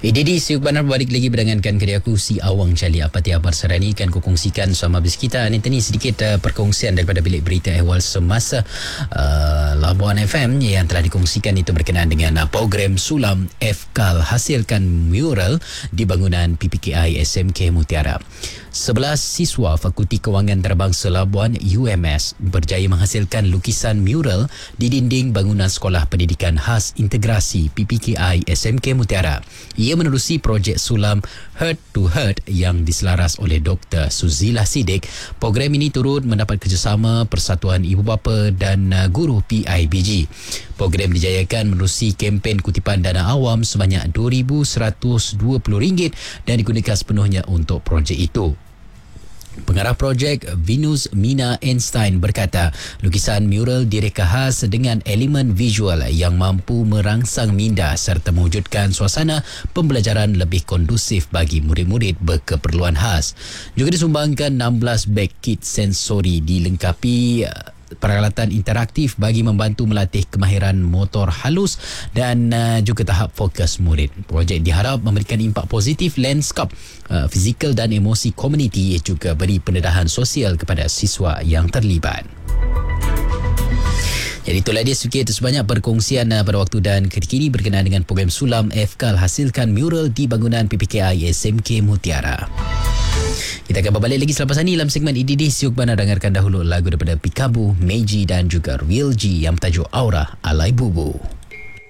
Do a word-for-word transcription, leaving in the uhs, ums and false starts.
Eh, Didi, siuk benar balik lagi berdengankan kerja aku si Awang Cali Apati Abar Sarani kan ku kongsikan sama habis kita ni tadi sedikit uh, perkongsian daripada bilik berita ehwal semasa uh, Labuan F M yang telah dikongsikan itu berkenaan dengan uh, program Sulam F K A L hasilkan mural di bangunan P P K I S M K Mutiara. Sebelas siswa Fakulti Kewangan Antarabangsa Labuan U M S berjaya menghasilkan lukisan mural di dinding bangunan Sekolah Pendidikan Khas Integrasi P P K I S M K Mutiara. Ia menerusi projek Sulam Heart to Heart yang diselaras oleh Doktor Suzila Siddiq. Program ini turut mendapat kerjasama Persatuan Ibu Bapa dan Guru P I B G. Program dijayakan menerusi kempen kutipan dana awam sebanyak dua ribu seratus dua puluh ringgit dan digunakan sepenuhnya untuk projek itu. Pengarah projek Venus Mina Einstein berkata, lukisan mural direka khas dengan elemen visual yang mampu merangsang minda serta mewujudkan suasana pembelajaran lebih kondusif bagi murid-murid berkeperluan khas. Juga disumbangkan enam belas beg kit sensori dilengkapi peralatan interaktif bagi membantu melatih kemahiran motor halus dan uh, juga tahap fokus murid. Projek diharap memberikan impak positif lanskap uh, fizikal dan emosi komuniti, juga beri pendedahan sosial kepada siswa yang terlibat. Jadi itulah dia sedikit sebanyak perkongsian uh, pada waktu dan ketika ini berkenaan dengan program Sulam F K A L hasilkan mural di bangunan P P K I S M K Mutiara. Kita akan berbalik lagi selepas ini dalam segmen I D D Siuk Bana. Dengarkan dahulu lagu daripada Pikabu, Meiji dan juga Real G yang bertajuk Aura Alai Bubu.